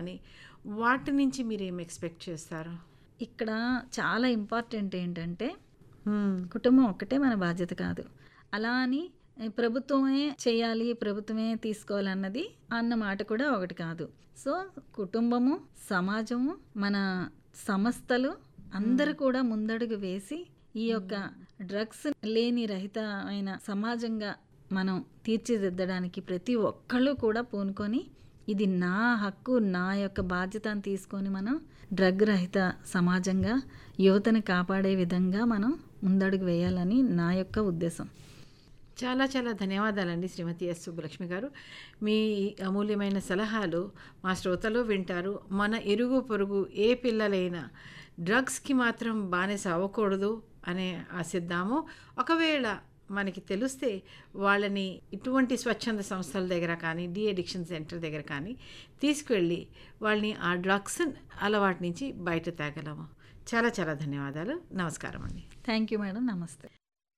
కానీ వాటి నుంచి మీరేం ఎక్స్పెక్ట్ చేస్తారు? ఇక్కడ చాలా ఇంపార్టెంట్ ఏంటంటే కుటుంబం ఒక్కటే మన బాధ్యత కాదు. అలా అని ప్రభుత్వమే చేయాలి, ప్రభుత్వమే తీసుకోవాలన్నది అన్న మాట కూడా ఒకటి కాదు. సో కుటుంబము, సమాజము, మన సంస్థలు అందరూ కూడా ముందడుగు వేసి ఈ యొక్క డ్రగ్స్ లేని రహితమైన సమాజంగా మనం తీర్చిదిద్దడానికి ప్రతి ఒక్కళ్ళు కూడా పూనుకొని ఇది నా హక్కు, నా యొక్క బాధ్యత అని తీసుకొని మనం డ్రగ్ రహిత సమాజంగా యువతను కాపాడే విధంగా మనం ముందడుగు వేయాలని నా యొక్క ఉద్దేశం. చాలా చాలా ధన్యవాదాలండి శ్రీమతి ఎస్ సుబ్బలక్ష్మి గారు. మీ అమూల్యమైన సలహాలు మా శ్రోతలు వింటారు. మన ఇరుగు పొరుగు ఏ పిల్లలైనా డ్రగ్స్కి మాత్రం బానిస అవ్వకూడదు అనే ఆశిద్దాము. ఒకవేళ మనకి తెలిస్తే వాళ్ళని ఇటువంటి స్వచ్ఛంద సంస్థల దగ్గర కానీ, డి అడిక్షన్ సెంటర్ దగ్గర కానీ తీసుకువెళ్ళి వాళ్ళని ఆ డ్రగ్స్ అలవాటు నుంచి బయట తేగలము. చాలా చాలా ధన్యవాదాలు. నమస్కారం అండి. Thank you madam. నమస్తే.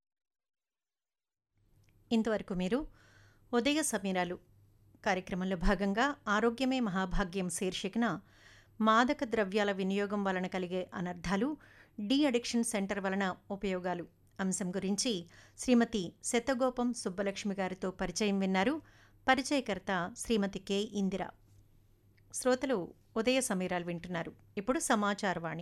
ఇంతవరకు మీరు ఉదయ సమీరాలు కార్యక్రమంలో భాగంగా ఆరోగ్యమే మహాభాగ్యం శీర్షికన మాదక ద్రవ్యాల వినియోగం వలన కలిగే అనర్థాలు, డి అడిక్షన్ సెంటర్ వలన ఉపయోగాలు అంశం గురించి శ్రీమతి శతగోపం సుబ్బలక్ష్మి గారితో పరిచయం విన్నారు. పరిచయకర్త శ్రీమతి కె ఇందిర. శ్రోతలు ఉదయ సమీరాలు వింటున్నారు. ఇప్పుడు సమాచారవాణి.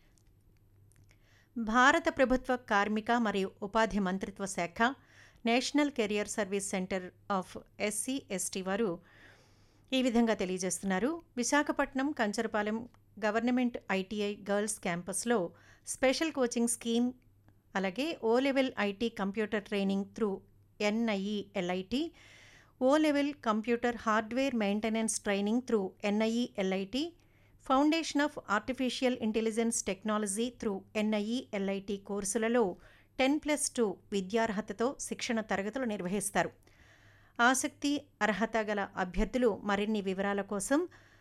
భారత ప్రభుత్వ కార్మిక మరియు ఉపాధి మంత్రిత్వ శాఖ, national career service centre of SC ST వారు ఈ విధంగా తెలియజేస్తున్నారు. Visakhapatnam Kancharapalem government ITI girls క్యాంపస్లో స్పెషల్ కోచింగ్ స్కీమ్, అలాగే ఓ level IT computer training through NIELIT, oh level computer hardware maintenance training through NIELIT, foundation of artificial intelligence technology through NIELIT కోర్సులలో 10+2 విద్యార్హతతో శిక్షణ తరగతులు నిర్వహిస్తారు. ఆసక్తి, అర్హత గల అభ్యర్థులు మరిన్ని వివరాల కోసం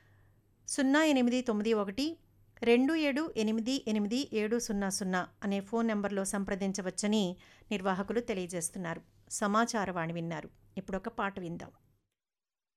089127888700 అనే ఫోన్ నెంబర్లో సంప్రదించవచ్చని నిర్వాహకులు తెలియజేస్తున్నారు. సమాచారవాణి విన్నారు. ఇప్పుడు ఒక పాట విందాం.